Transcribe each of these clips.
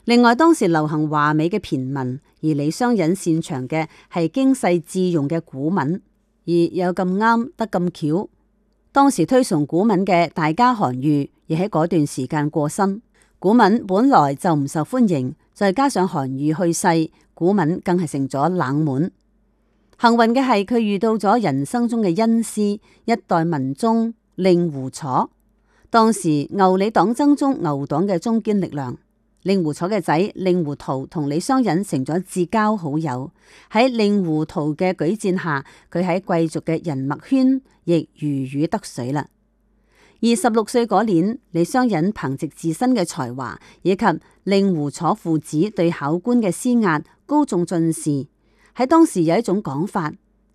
另外，當時流行華美嘅駢文，而李商隱擅長嘅係經世致用嘅古文，而又咁啱得咁巧，當時推崇古文嘅大家韓愈亦喺嗰段時間過身，古文本來就唔受歡迎，再加上韓愈去世，古文更係成咗冷門。幸運嘅係佢遇到咗人生中嘅恩師，一代文宗令狐楚，當時牛李黨爭中牛黨嘅中堅力量。令狐楚嘅仔令狐圖同李商隱成咗至交好友。喺令狐圖嘅舉薦下，佢喺貴族嘅人脈圈亦如魚得水啦。26歲嗰年，李商隱憑借自身嘅才華以及令狐楚父子對考官嘅施壓，高中進士。喺當時有一種講法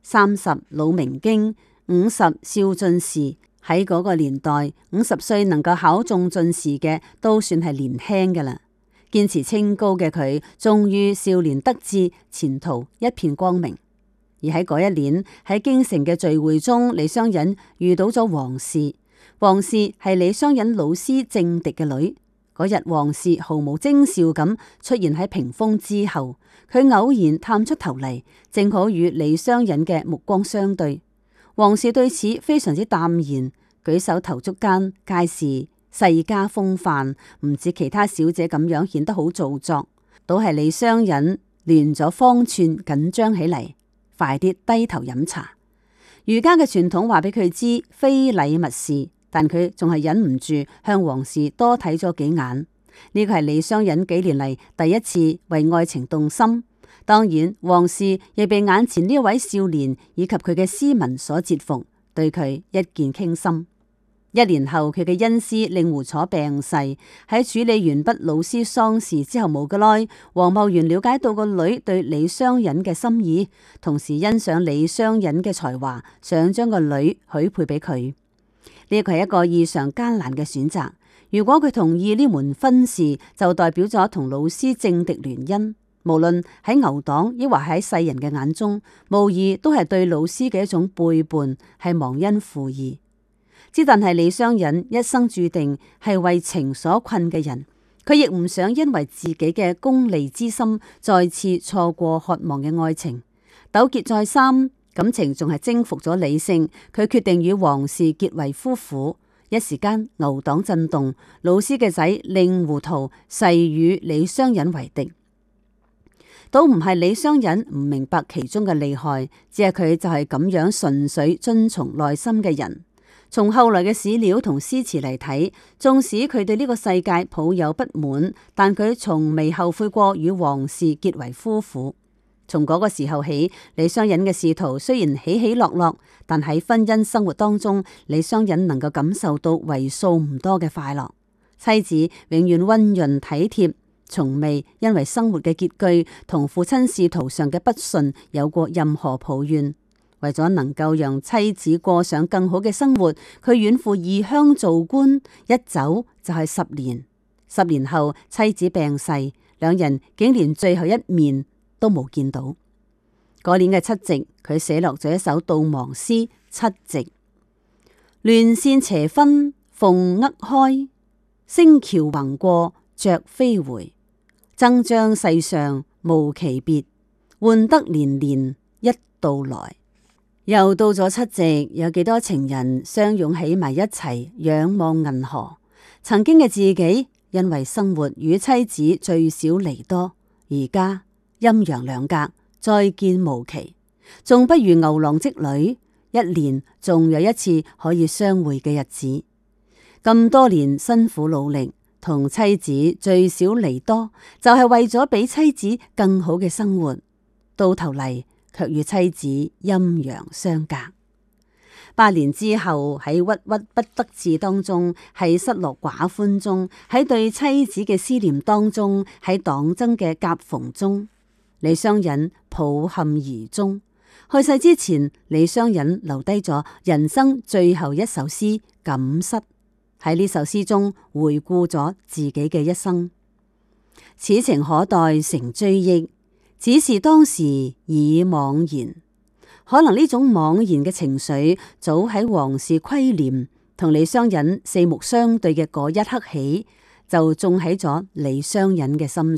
：30老明經，50少進士。喺嗰個年代，50歲能夠考中進士嘅都算係年輕㗎啦。堅持清高嘅佢，終於少年得志，前途一片光明。而喺嗰一年，喺京城嘅聚會中，李商隱遇到咗王氏。王氏係李商隱老師政敵嘅女。嗰日，王氏毫無徵兆咁出現喺屏風之後，佢偶然探出頭嚟，正好與李商隱嘅目光相對。王氏對此非常之淡然，舉手投足間皆是世家風範，唔似其他小姐咁樣顯得好做作，倒係李商隱亂咗方寸，緊張起嚟，快啲低頭飲茶。儒家嘅傳統話俾佢知非禮勿視，但佢仲係忍唔住向王氏多睇咗幾眼。呢個係李商隱幾年嚟第一次為愛情動心。當然，王氏亦被眼前呢位少年以及佢嘅詩文所折服，對佢一見傾心。1年後，佢嘅恩師令狐楚病逝。喺處理完畢老師喪事之後冇幾耐，王茂元了解到個女對李商隱嘅心意，同時欣賞李商隱嘅才華，想將個女許配俾佢。呢個係一個異常艱難嘅選擇。如果佢同意呢門婚事，就代表咗同老師政敵聯姻，無論喺牛黨抑或喺世人嘅眼中，無疑都係對老師嘅一種背叛，係忘恩負義。之但係李商隱一生注定係為情所困嘅人，佢亦唔想因為自己嘅功利之心再次錯過渴望嘅愛情。糾結再三，感情仲係征服咗理性，佢決定與王氏結為夫婦。一時間牛黨震動，老師嘅仔令狐圖誓與李商隱為敵。倒唔係李商隱唔明白其中嘅利害，只係佢就係咁樣純粹遵從內心嘅人。從後來嘅史料同詩詞嚟睇，縱使佢對呢個世界抱有不滿，但佢從未後悔過與王氏結為夫婦。從嗰個時候起，李商隱嘅仕途雖然起起落落，但喺婚姻生活當中，李商隱能夠感受到為數唔多嘅快樂。妻子永遠溫潤體貼，從未因為生活嘅拮據同父親仕途上嘅不順有過任何抱怨。為咗能夠讓妻子過上更好嘅生活，佢遠赴異鄉做官，一走就係10年。10年後，妻子病逝，兩人竟連最後一面都冇見到。嗰年嘅七夕，佢寫落咗一首悼亡詩《七夕》：亂線斜分鳳鶯開，星橋橫過雀飛回。爭將世上無期別，換得年年一到來。又到咗七夕，有幾多情人相擁起埋一齊仰望銀河？曾經嘅自己因為生活與妻子聚少離多，而家陰陽兩隔，再見無期，仲不如牛郎織女，一年仲有一次可以相會嘅日子。咁多年辛苦努力，同妻子聚少離多，就係為咗俾妻子更好嘅生活，到頭嚟卻與妻子陰陽相隔。8年之後，喺鬱鬱不得志當中，喺失落寡歡中，喺對妻子嘅思念當中，喺黨爭嘅夾縫中，李商隱抱憾而終。去世之前，李商隱留低咗人生最後一首詩《感失》。喺呢首詩中回顧咗自己嘅一生。此情可待成追憶，只是當時已惘然。可能呢種惘然嘅情緒，早喺王氏虧廉同李商隱四目相對嘅嗰一刻起，就種喺咗李商隱嘅心